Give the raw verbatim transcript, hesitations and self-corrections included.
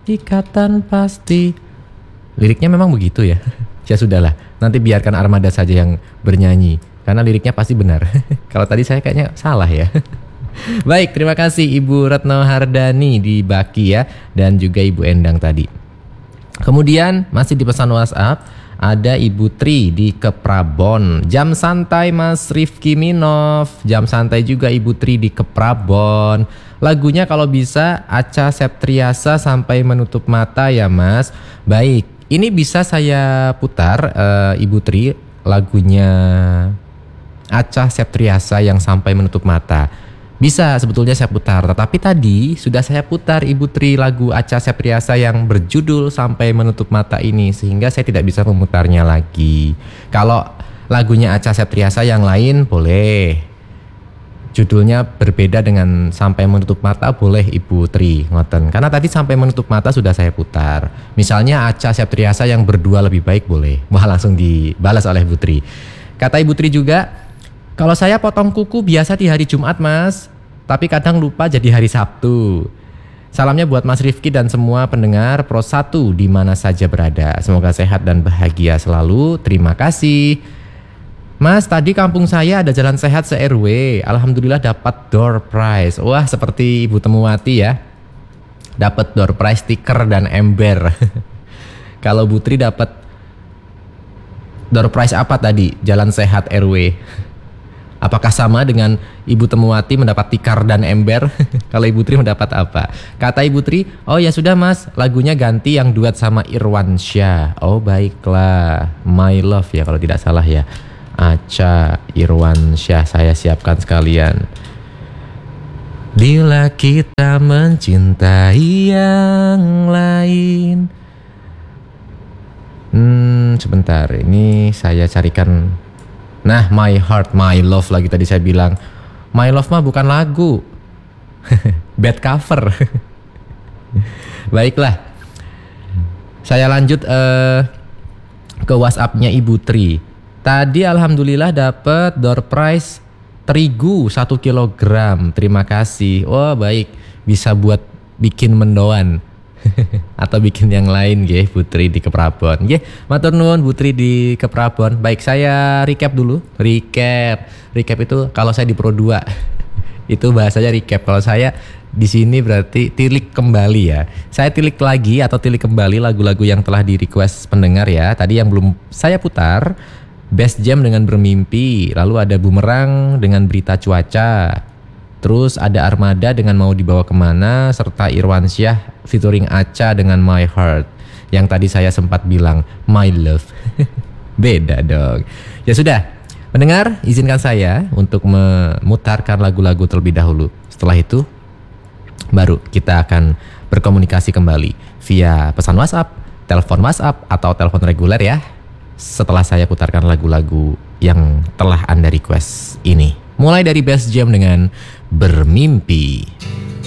ikatan pasti. Liriknya memang begitu ya. Ya sudahlah, nanti biarkan Armada saja yang bernyanyi karena liriknya pasti benar. Kalau tadi saya kayaknya salah ya. Baik, terima kasih Ibu Retno Hardani di Baki ya, dan juga Ibu Endang tadi. Kemudian masih di pesan WhatsApp ada Ibu Tri di Keprabon. Jam santai Mas Rifki Minov. Jam santai juga Ibu Tri di Keprabon. Lagunya kalau bisa Acha Septriasa sampai menutup mata ya Mas. Baik, ini bisa saya putar uh, Ibu Tri lagunya Acha Septriasa yang sampai menutup mata. Bisa sebetulnya saya putar, tetapi tadi sudah saya putar Ibu Tri lagu Acha Septriasa yang berjudul Sampai Menutup Mata ini, sehingga saya tidak bisa memutarnya lagi. Kalau lagunya Acha Septriasa yang lain boleh, judulnya berbeda dengan Sampai Menutup Mata boleh Ibu Tri, ngoten. Karena tadi Sampai Menutup Mata sudah saya putar. Misalnya Acha Septriasa yang berdua lebih baik boleh. Wah, langsung dibalas oleh Ibu Tri. Kata Ibu Tri juga, kalau saya potong kuku biasa di hari Jumat Mas, tapi kadang lupa jadi hari Sabtu. Salamnya buat Mas Rifki dan semua pendengar Pro satu di mana saja berada. Semoga sehat dan bahagia selalu. Terima kasih. Mas, tadi kampung saya ada jalan sehat se-R W. Alhamdulillah dapat door prize. Wah, seperti Ibu Temuwati ya. Dapat door prize stiker dan ember. Kalau Bu Tri dapat door prize apa tadi? Jalan sehat R W. Apakah sama dengan Ibu Temuwati mendapat tikar dan ember? Kalau Ibu Tri mendapat apa? Kata Ibu Tri, oh ya sudah Mas, lagunya ganti yang duet sama Irwansyah. Oh baiklah, My Love ya kalau tidak salah ya. Acha Irwansyah, saya siapkan sekalian. Bila kita mencintai yang lain. Hmm, sebentar, ini saya carikan. Nah, My Heart, My Love lagi tadi saya bilang. My Love mah bukan lagu. Bad cover. Baiklah. Saya lanjut uh, ke WhatsApp-nya Ibu Tri. Tadi alhamdulillah dapat door prize terigu satu kilogram. Terima kasih. Wah, baik. Bisa buat bikin mendoan. Atau bikin yang lain nggih, Putri di Keprabon. Nggih, matur nuwun Putri di Keprabon. Baik, saya recap dulu. Recap. Recap itu kalau saya di Pro dua. Itu bahasanya recap. Kalau saya di sini berarti tilik kembali ya. Saya tilik lagi atau tilik kembali lagu-lagu yang telah di request pendengar ya. Tadi yang belum saya putar, Best Jam dengan Bermimpi, lalu ada Bumerang dengan Berita Cuaca. Terus ada Armada dengan Mau Dibawa Kemana, serta Irwansyah featuring Acha dengan My Heart. Yang tadi saya sempat bilang My Love. Beda dong. Ya sudah, pendengar izinkan saya untuk memutarkan lagu-lagu terlebih dahulu. Setelah itu baru kita akan berkomunikasi kembali via pesan WhatsApp, telepon WhatsApp atau telepon reguler ya. Setelah saya putarkan lagu-lagu yang telah Anda request ini. Mulai dari Best Jam dengan Bermimpi.